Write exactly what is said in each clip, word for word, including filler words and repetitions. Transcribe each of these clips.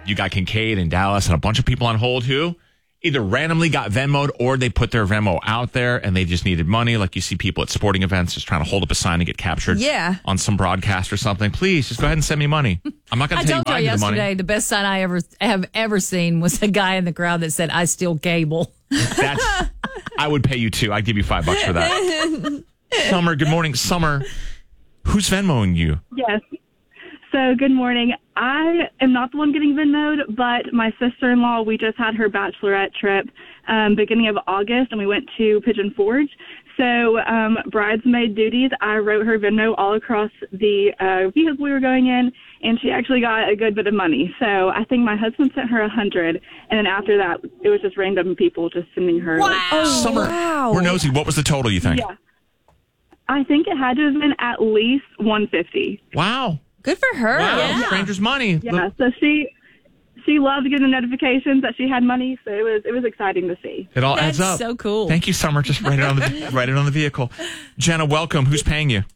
You got Kincaid in Dallas and a bunch of people on hold who either randomly got Venmo'd or they put their Venmo out there and they just needed money. Like you see people at sporting events just trying to hold up a sign and get captured yeah. on some broadcast or something. Please, just go ahead and send me money. I'm not going to tell you I why I told you need the money. yesterday, the best sign I ever have ever seen was a guy in the crowd that said, "I steal cable." That's, I would pay you too. I'd give you five bucks for that. Summer, good morning. Summer, who's Venmoing you? Yes. So, good morning. I am not the one getting Venmo'd, but my sister-in-law, we just had her bachelorette trip um, beginning of August, and we went to Pigeon Forge. So, um, bridesmaid duties, I wrote her Venmo all across the uh, vehicle we were going in, and she actually got a good bit of money. So, I think my husband sent her a hundred, and then after that, it was just random people just sending her. Wow. Like, Oh, Summer, wow. we're nosy. What was the total, you think? yeah. I think it had to have been at least one hundred fifty. Wow. Good for her. Wow. Yeah. Stranger's money. Yeah, so she she loved getting the notifications that she had money, so it was it was exciting to see. It all That's adds up. so cool. Thank you, Summer. Just write it on the write it on the vehicle. Jenna, welcome. Who's paying you?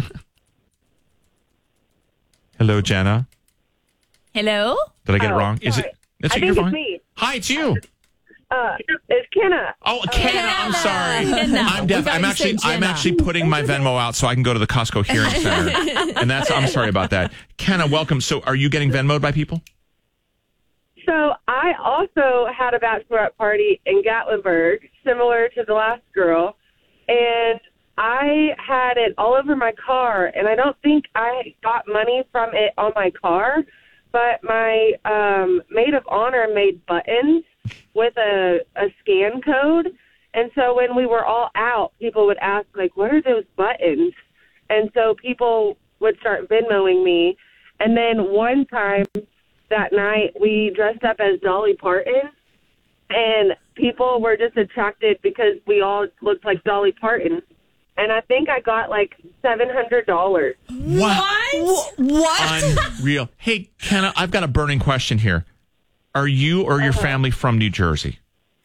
Hello, Jenna. Hello? Did I get it Oh, wrong? Is sorry. it? It's I you're think fine. it's me. Hi, it's you. Uh, it's Kenna. Oh, Kenna. I'm sorry. Kenna. I'm deaf. We thought I'm you actually said I'm Jenna. actually putting my Venmo out so I can go to the Costco Hearing Center. And that's I'm sorry about that. Kenna, welcome. So, are you getting Venmo'd by people? So I also had a bachelorette party in Gatlinburg, similar to the last girl, and I had it all over my car, and I don't think I got money from it on my car, but my um, maid of honor made buttons with a, a scan code, and so when we were all out, people would ask, like, what are those buttons? And so people would start Venmoing me, and then one time that night, we dressed up as Dolly Parton, and people were just attracted because we all looked like Dolly Parton. And I think I got like seven hundred dollars. What? What? Unreal. Hey, Kenna, I've got a burning question here. Are you or your Uh-huh. family from New Jersey?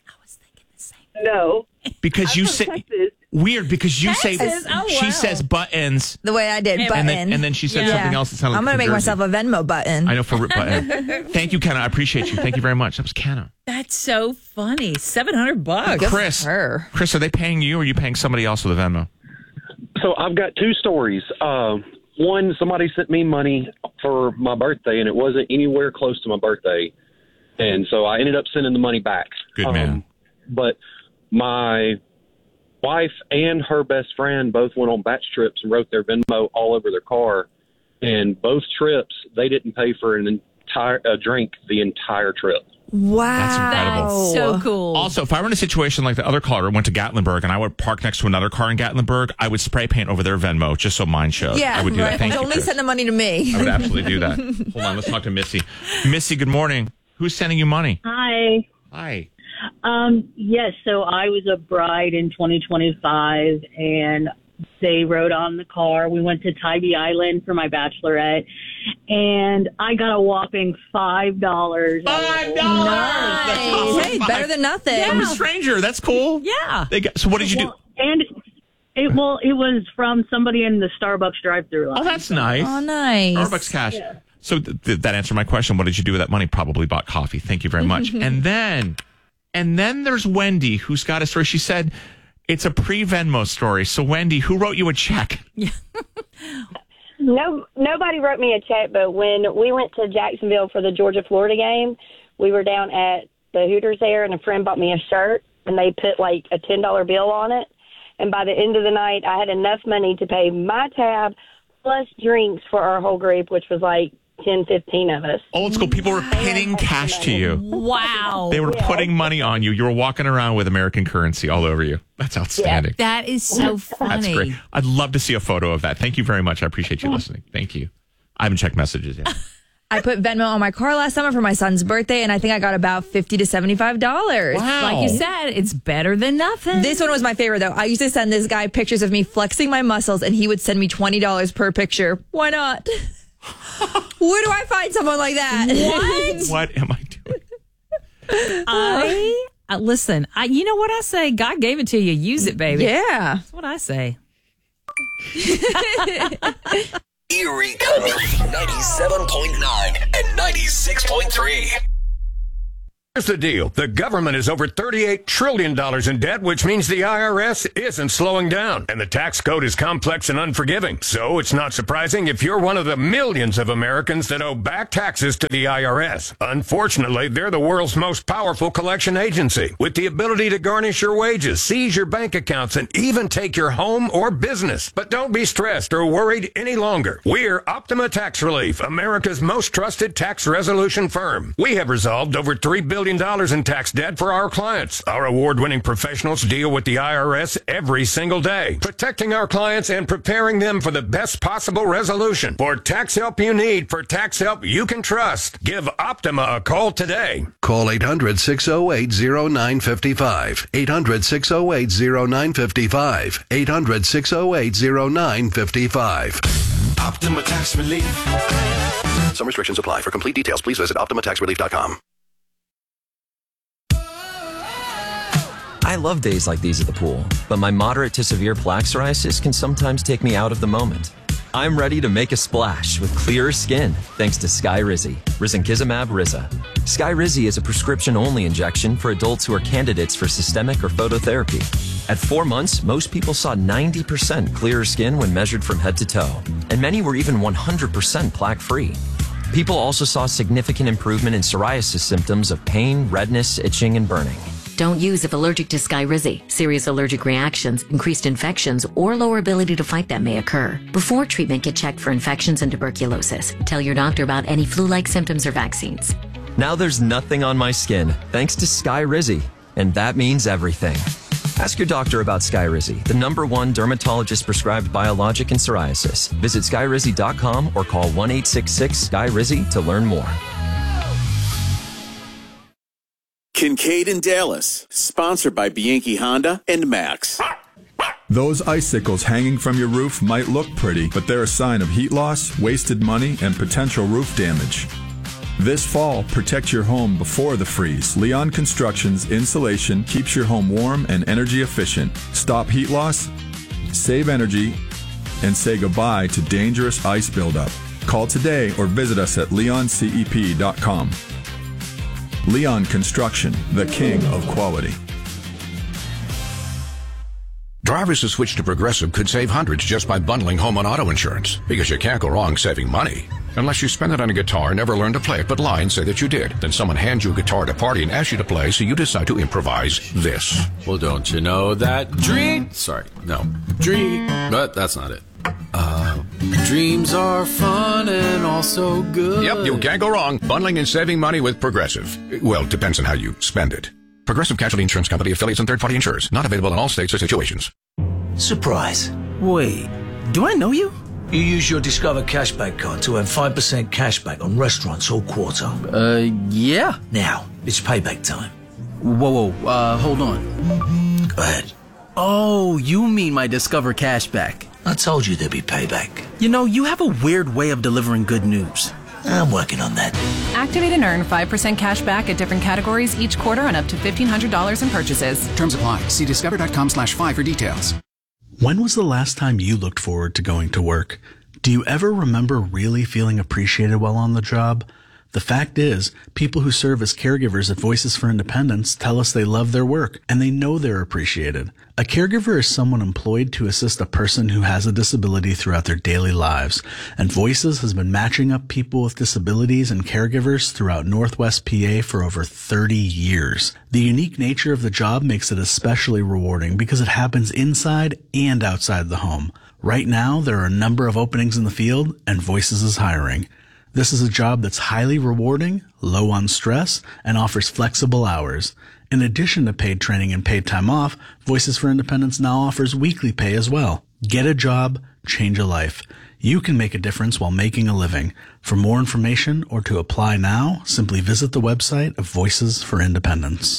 No. Because I'm you from say Texas. weird. Because you Texas? say Oh, she wow. says buttons, The way I did, button. and then and then she said Yeah. something else that sounded. I'm like going to from make Jersey. myself a Venmo button. I know for button. Thank you, Kenna. I appreciate you. Thank you very much. That was Kenna. That's so funny. seven hundred bucks. Good Chris, for her. Chris, are they paying you or are you paying somebody else with a Venmo? So I've got two stories. Uh, one, somebody sent me money for my birthday, and it wasn't anywhere close to my birthday. And so I ended up sending the money back. Good man. But my wife and her best friend both went on batch trips and wrote their Venmo all over their car. And both trips, they didn't pay for an entire a drink the entire trip. Wow. That's incredible. That's so cool. Also, if I were in a situation like the other caller went to Gatlinburg and I would park next to another car in Gatlinburg, I would spray paint over their Venmo just so mine shows. Yeah, I would do right. that. Thank you, Only Chris. send the money to me. I would absolutely do that. Hold on, let's talk to Missy. Missy, good morning. Who's sending you money? Hi. Hi. Um, yes, so I was a bride in twenty twenty-five, and they rode on the car. We went to Tybee Island for my bachelorette, and I got a whopping five dollars. Five dollars. Nice. Hey, better than nothing. From a stranger. That's cool. Yeah. They got, so what did you do? Well, and it well, it was from somebody in the Starbucks drive-thru line. Oh, that's nice. Oh, nice. Starbucks cash. So th- th- that answered my question. What did you do with that money? Probably bought coffee. Thank you very much. and then, and then there's Wendy, who's got a story. She said it's a pre-Venmo story. So Wendy, who wrote you a check? No, nobody wrote me a check, but when we went to Jacksonville for the Georgia-Florida game, we were down at the Hooters there, and a friend bought me a shirt, and they put like a ten dollar bill on it. And by the end of the night, I had enough money to pay my tab plus drinks for our whole group, which was like ten, fifteen of us. Old school. People were pinning cash to you. Wow. They were putting money on you. You were walking around with American currency all over you. That's outstanding. That is so funny. That's great. I'd love to see a photo of that. Thank you very much. I appreciate you listening. Thank you. I haven't checked messages yet. I put Venmo on my car last summer for my son's birthday, and I think I got about fifty to seventy-five dollars. Wow. Like you said, it's better than nothing. This one was my favorite, though. I used to send this guy pictures of me flexing my muscles, and he would send me twenty dollars per picture. Why not? Where do I find someone like that? What? What am I doing? I uh, listen. I, you know what I say? God gave it to you. Use it, baby. Yeah. That's what I say. Erie Country ninety-seven point nine and ninety-six point three. Here's the deal. The government is over thirty-eight trillion dollars in debt, which means the I R S isn't slowing down. And the tax code is complex and unforgiving. So it's not surprising if you're one of the millions of Americans that owe back taxes to the I R S. Unfortunately, they're the world's most powerful collection agency, with the ability to garnish your wages, seize your bank accounts, and even take your home or business. But don't be stressed or worried any longer. We're Optima Tax Relief, America's most trusted tax resolution firm. We have resolved over three billion dollars in tax debt for our clients. Our award-winning professionals deal with the I R S every single day, protecting our clients and preparing them for the best possible resolution. For tax help you need, for tax help you can trust, give Optima a call today. Call eight hundred, six oh eight, oh nine five five. eight hundred, six oh eight, oh nine five five. eight hundred, six oh eight, oh nine five five. Optima Tax Relief. Some restrictions apply. For complete details, please visit optima tax relief dot com. I love days like these at the pool, but my moderate to severe plaque psoriasis can sometimes take me out of the moment. I'm ready to make a splash with clearer skin thanks to Skyrizi, Risankizumab Riza. Skyrizi is a prescription-only injection for adults who are candidates for systemic or phototherapy. At four months, most people saw ninety percent clearer skin when measured from head to toe, and many were even one hundred percent plaque-free. People also saw significant improvement in psoriasis symptoms of pain, redness, itching, and burning. Don't use if allergic to Skyrizi. Serious allergic reactions, increased infections, or lower ability to fight them may occur. Before treatment, get checked for infections and tuberculosis. Tell your doctor about any flu-like symptoms or vaccines. Now there's nothing on my skin thanks to Skyrizi, and that means everything. Ask your doctor about Skyrizi, the number one dermatologist-prescribed biologic in psoriasis. Visit skyrizi dot com or call one eight six six, S K Y R I Z I to learn more. Kincaid and Dallas, sponsored by Bianchi Honda and Max. Those icicles hanging from your roof might look pretty, but they're a sign of heat loss, wasted money, and potential roof damage. This fall, protect your home before the freeze. Leon Construction's insulation keeps your home warm and energy efficient. Stop heat loss, save energy, and say goodbye to dangerous ice buildup. Call today or visit us at leon c e p dot com. Leon Construction, the king of quality. Drivers who switch to Progressive could save hundreds just by bundling home and auto insurance, because you can't go wrong saving money. Unless you spend it on a guitar, never learn to play it, but lie and say that you did. Then someone hands you a guitar at a party and asks you to play, so you decide to improvise this. Well, don't you know that dream... Sorry, no. Dream... But that's not it. Uh, dreams are fun and also good. Yep, you can't go wrong. Bundling and saving money with Progressive. Well, depends on how you spend it. Progressive Casualty Insurance Company, affiliates, and third-party insurers. Not available in all states or situations. Surprise. Wait, do I know you? You use your Discover Cashback card to earn five percent cashback on restaurants all quarter. Uh, yeah. Now, it's payback time. Whoa, whoa, uh, hold on. Go ahead. Oh, you mean my Discover Cashback. I told you there'd be payback. You know, you have a weird way of delivering good news. I'm working on that. Activate and earn five percent cash back at different categories each quarter on up to fifteen hundred dollars in purchases. Terms apply. See discover.com slash five for details. When was the last time you looked forward to going to work? Do you ever remember really feeling appreciated while on the job? The fact is, people who serve as caregivers at Voices for Independence tell us they love their work and they know they're appreciated. A caregiver is someone employed to assist a person who has a disability throughout their daily lives, and Voices has been matching up people with disabilities and caregivers throughout Northwest P A for over thirty years. The unique nature of the job makes it especially rewarding because it happens inside and outside the home. Right now, there are a number of openings in the field, and Voices is hiring. This is a job that's highly rewarding, low on stress, and offers flexible hours. In addition to paid training and paid time off, Voices for Independence now offers weekly pay as well. Get a job, change a life. You can make a difference while making a living. For more information or to apply now, simply visit the website of Voices for Independence.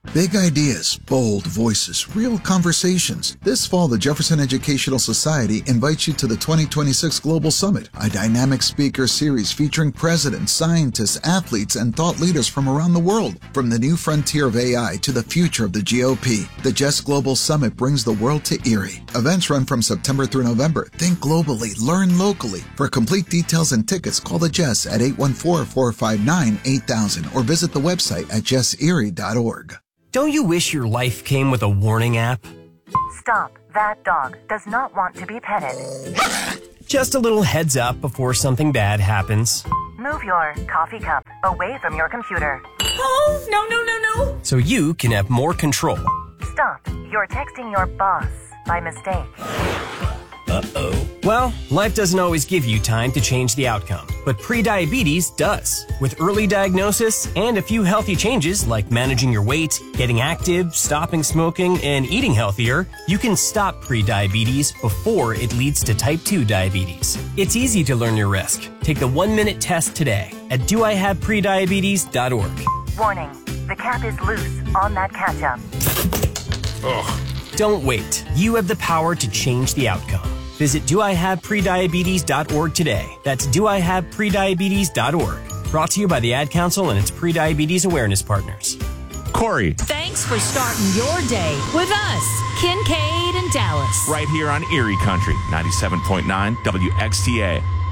Big ideas, bold voices, real conversations. This fall, the Jefferson Educational Society invites you to the twenty twenty-six Global Summit, a dynamic speaker series featuring presidents, scientists, athletes, and thought leaders from around the world. From the new frontier of A I to the future of the G O P, the J E S Global Summit brings the world to Erie. Events run from September through November. Think globally, learn locally. For complete details and tickets, call the J E S at eight one four, four five nine, eight thousand or visit the website at jess erie dot org. Don't you wish your life came with a warning app? Stop. That dog does not want to be petted. Just a little heads up before something bad happens. Move your coffee cup away from your computer. Oh, no, no, no, no. So you can have more control. Stop. You're texting your boss by mistake. Uh-oh. Well, life doesn't always give you time to change the outcome, but prediabetes does. With early diagnosis and a few healthy changes like managing your weight, getting active, stopping smoking, and eating healthier, you can stop prediabetes before it leads to type two diabetes. It's easy to learn your risk. Take the one-minute test today at do I have prediabetes dot org. Warning. The cap is loose on that ketchup. Ugh. Don't wait. You have the power to change the outcome. Visit do I have prediabetes dot org today. That's do I have prediabetes dot org. Brought to you by the Ad Council and its prediabetes awareness partners. Corey. Thanks for starting your day with us, Kincaid and Dallas. Right here on Erie Country, ninety-seven point nine W X T A.